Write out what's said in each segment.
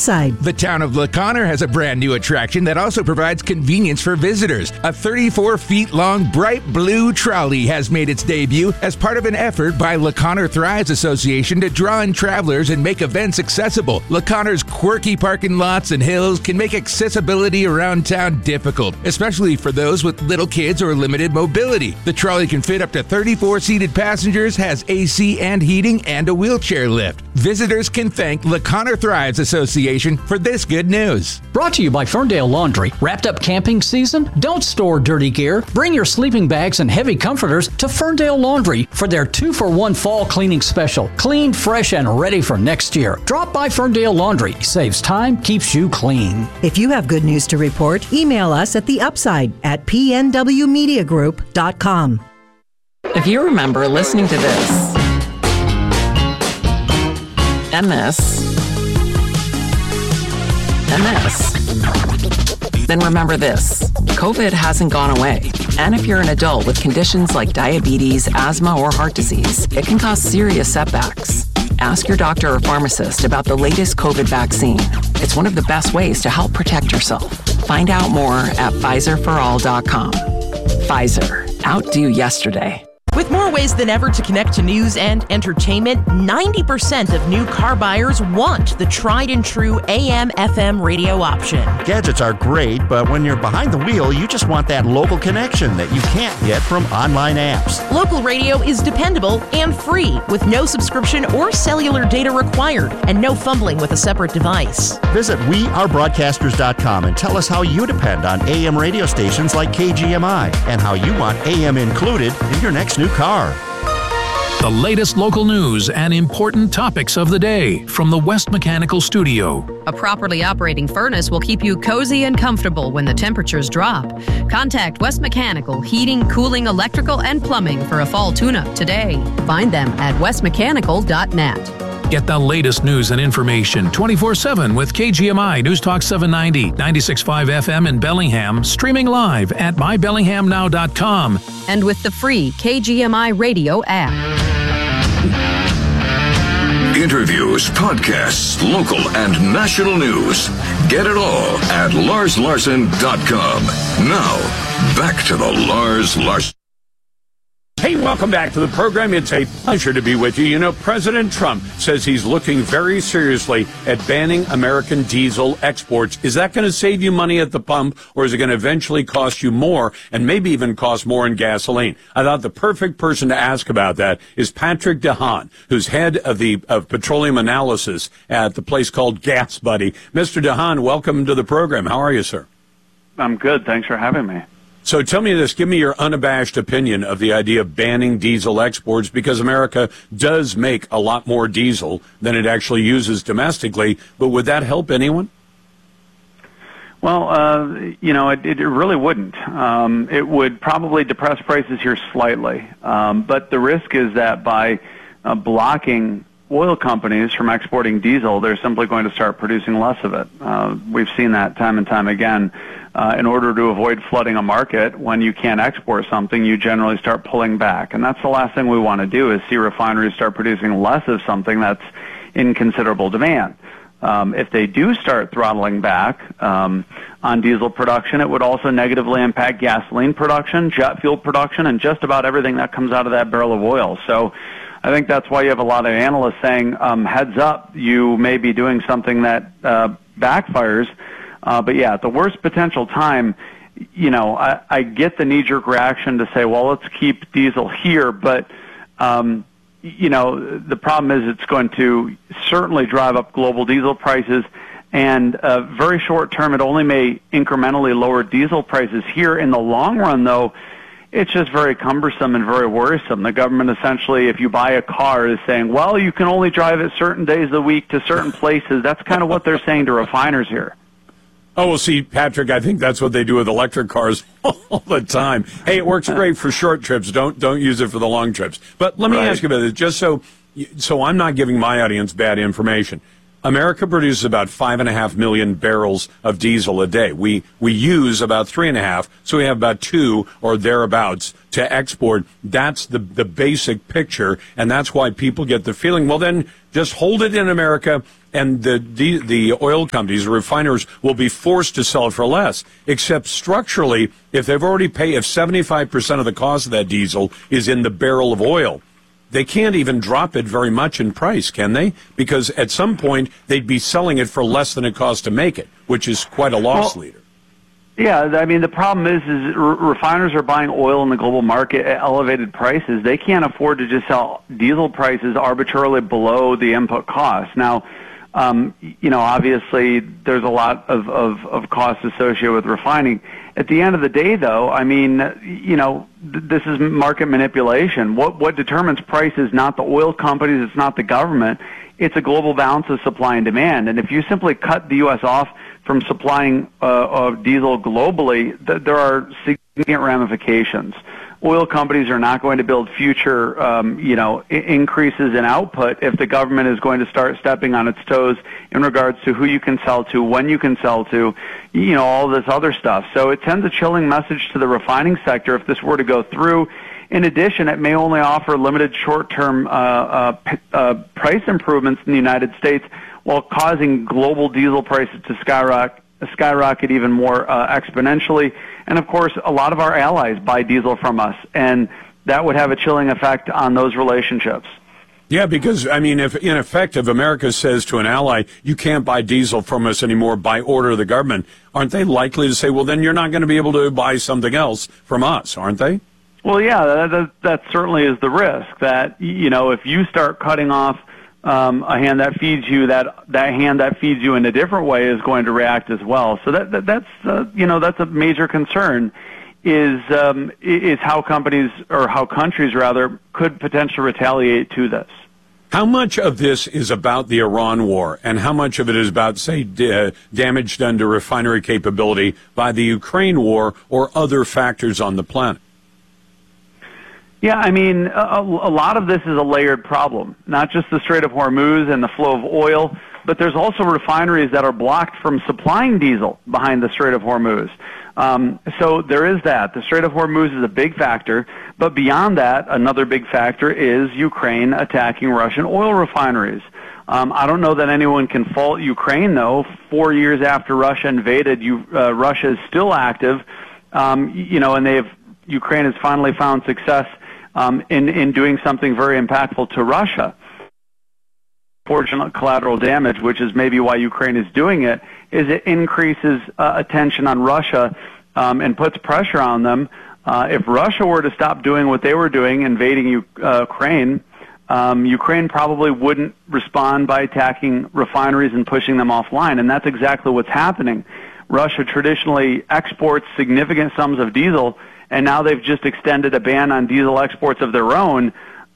Upside. The town of La Conner has a brand new attraction that also provides convenience for visitors. A 34 feet long bright blue trolley has made its debut as part of an effort by La Conner Thrives Association to draw in travelers and make events accessible. La Conner's quirky parking lots and hills can make accessibility around town difficult, especially for those with little kids or limited mobility. The trolley can fit up to 34 seated passengers, has AC and heating, and a wheelchair lift. Visitors can thank La Conner Thrives Association for this good news. Brought to you by Ferndale Laundry. Wrapped up camping season? Don't store dirty gear. Bring your sleeping bags and heavy comforters to Ferndale Laundry for their 2-for-1 fall cleaning special. Clean, fresh, and ready for next year. Drop by Ferndale Laundry. Saves time, keeps you clean. If you have good news to report, email us at theupside@pnwmediagroup.com. If you remember listening to this, and this, and this, then remember this. COVID hasn't gone away. And if you're an adult with conditions like diabetes, asthma, or heart disease, it can cause serious setbacks. Ask your doctor or pharmacist about the latest COVID vaccine. It's one of the best ways to help protect yourself. Find out more at PfizerForAll.com. Pfizer. Outdo yesterday. With more ways than ever to connect to news and entertainment, 90% of new car buyers want the tried and true AM/FM radio option. Gadgets are great, but when you're behind the wheel, you just want that local connection that you can't get from online apps. Local radio is dependable and free, with no subscription or cellular data required, and no fumbling with a separate device. Visit wearebroadcasters.com and tell us how you depend on AM radio stations like KGMI and how you want AM included in your next new car. The latest local news and important topics of the day from the West Mechanical Studio. A properly operating furnace will keep you cozy and comfortable when the temperatures drop. Contact West Mechanical Heating, Cooling, Electrical, and Plumbing for a fall tune-up today. Find them at westmechanical.net. Get the latest news and information 24/7 with KGMI News Talk 790, 96.5 FM in Bellingham, streaming live at mybellinghamnow.com. And with the free KGMI radio app. Interviews, podcasts, local and national news. Get it all at larslarson.com. Now, back to the Lars Larson. Hey, welcome back to the program. It's a pleasure to be with you. You know, President Trump says he's looking very seriously at banning American diesel exports. Is that going to save you money at the pump, or is it going to eventually cost you more and maybe even cost more in gasoline? I thought the perfect person to ask about that is Patrick DeHaan, who's head of petroleum analysis at the place called Gas Buddy. Mr. DeHaan, welcome to the program. How are you, sir? I'm good. Thanks for having me. So tell me this, give me your unabashed opinion of the idea of banning diesel exports, because America does make a lot more diesel than it actually uses domestically, but would that help anyone? Well, it really wouldn't. It would probably depress prices here slightly, but the risk is that by blocking oil companies from exporting diesel, they're simply going to start producing less of it. We've seen that time and time again. In order to avoid flooding a market, when you can't export something, you generally start pulling back. And that's the last thing we want to do, is see refineries start producing less of something that's in considerable demand. If they do start throttling back on diesel production, it would also negatively impact gasoline production, jet fuel production, and just about everything that comes out of that barrel of oil. So I think that's why you have a lot of analysts saying, heads up, you may be doing something that backfires. But yeah, at the worst potential time, I get the knee-jerk reaction to say, well, let's keep diesel here. But, the problem is it's going to certainly drive up global diesel prices. And very short term, it only may incrementally lower diesel prices here. In the long run, though, it's just very cumbersome and very worrisome. The government essentially, if you buy a car, is saying, well, you can only drive it certain days of the week to certain places. That's kind of what they're saying to refiners here. Oh, well, see, Patrick, I think that's what they do with electric cars all the time. Hey, it works great for short trips. Don't use it for the long trips. But let me ask you about this, just so I'm not giving my audience bad information. America produces about 5.5 million barrels of diesel a day. We use about 3.5, so we have about 2 or thereabouts to export. That's the basic picture, and that's why people get the feeling, well, then just hold it in America, and the oil companies, the refiners, will be forced to sell it for less. Except structurally, if they've already paid, if 75% of the cost of that diesel is in the barrel of oil, they can't even drop it very much in price, can they? Because at some point, they'd be selling it for less than it costs to make it, which is quite a loss leader. Yeah, I mean, the problem is refiners are buying oil in the global market at elevated prices. They can't afford to just sell diesel prices arbitrarily below the input cost. Now, obviously, there's a lot of costs associated with refining. At the end of the day, though, I mean, this is market manipulation. What determines price is not the oil companies, it's not the government. It's a global balance of supply and demand. And if you simply cut the U.S. off from supplying diesel globally, there are significant ramifications. Oil companies are not going to build future, increases in output if the government is going to start stepping on its toes in regards to who you can sell to, when you can sell to, all this other stuff. So it sends a chilling message to the refining sector if this were to go through. In addition, it may only offer limited short-term price improvements in the United States while causing global diesel prices to skyrocket even more exponentially. And, of course, a lot of our allies buy diesel from us, and that would have a chilling effect on those relationships. Yeah, because, I mean, if in effect, if America says to an ally, you can't buy diesel from us anymore by order of the government, aren't they likely to say, well, then you're not going to be able to buy something else from us, aren't they? Well, yeah, that certainly is the risk that, if you start cutting off a hand that feeds you, that hand that feeds you in a different way is going to react as well. So that's a major concern. Is how companies, or how countries rather, could potentially retaliate to this. How much of this is about the Iran war, and how much of it is about, say, damage done to refinery capability by the Ukraine war or other factors on the planet? Yeah, I mean, a lot of this is a layered problem, not just the Strait of Hormuz and the flow of oil, but there's also refineries that are blocked from supplying diesel behind the Strait of Hormuz. So there is that. The Strait of Hormuz is a big factor, but beyond that, another big factor is Ukraine attacking Russian oil refineries. I don't know that anyone can fault Ukraine, though. 4 years after Russia invaded, Russia is still active, and Ukraine has finally found success in doing something very impactful to Russia. Fortunate collateral damage, which is maybe why Ukraine is doing it, is it increases attention on Russia and puts pressure on them. If Russia were to stop doing what they were doing, invading Ukraine, Ukraine probably wouldn't respond by attacking refineries and pushing them offline, and that's exactly what's happening. Russia traditionally exports significant sums of diesel, and now they've just extended a ban on diesel exports of their own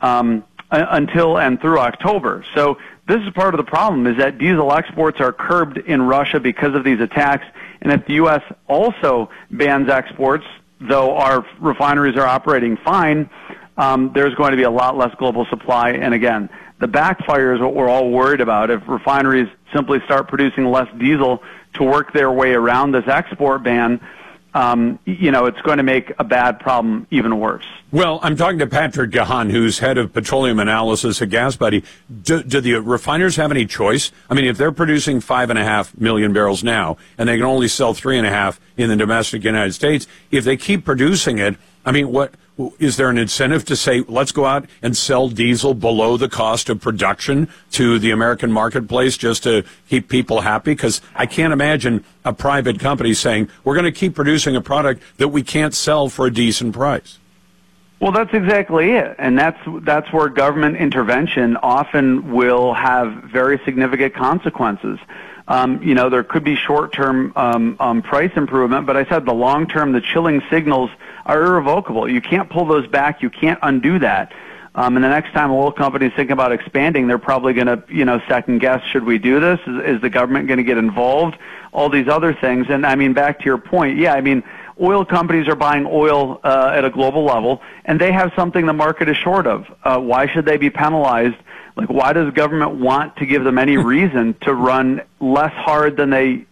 until and through October. So this is part of the problem, is that diesel exports are curbed in Russia because of these attacks, and if the U.S. also bans exports, though our refineries are operating fine, there's going to be a lot less global supply. And again, the backfire is what we're all worried about. If refineries simply start producing less diesel to work their way around this export ban, it's going to make a bad problem even worse. Well, I'm talking to Patrick Gahan, who's head of petroleum analysis at GasBuddy. Do the refiners have any choice? I mean, if they're producing 5.5 million barrels now, and they can only sell 3.5 in the domestic United States, if they keep producing it, I mean, what is there an incentive to say, let's go out and sell diesel below the cost of production to the American marketplace just to keep people happy? Because I can't imagine a private company saying, we're going to keep producing a product that we can't sell for a decent price. Well, that's exactly it. And that's where government intervention often will have very significant consequences. There could be short-term price improvement, but I said the long-term, the chilling signals are irrevocable. You can't pull those back. You can't undo that. And the next time oil companies think about expanding, they're probably going to, second guess, should we do this? Is the government going to get involved? All these other things. And I mean, back to your point, oil companies are buying oil at a global level, and they have something the market is short of. Why should they be penalized? Like, why does government want to give them any reason to run less hard than they,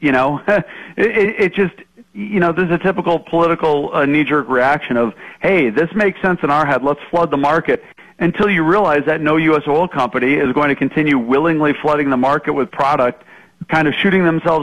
it just, there's a typical political knee-jerk reaction of, hey, this makes sense in our head, let's flood the market. until you realize that no U.S. oil company is going to continue willingly flooding the market with product, kind of shooting themselves